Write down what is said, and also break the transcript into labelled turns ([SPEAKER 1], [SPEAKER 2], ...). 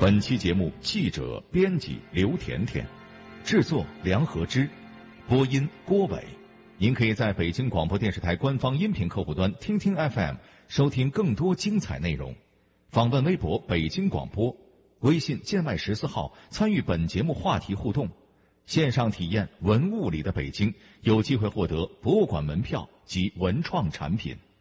[SPEAKER 1] 本期节目记者编辑刘甜甜，制作梁和之，播音郭伟。您可以在北京广播电视台官方音频客户端听听 FM 收听更多精彩内容。访问微博北京广播，微信建麦14号参与本节目话题互动，线上体验文物里的北京，有机会获得博物馆门票及文创产品。